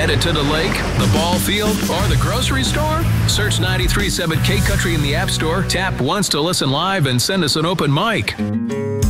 Headed to the lake, the ball field, or the grocery store? Search 93.7 K Country in the App Store, tap once to listen live, and send us an open mic.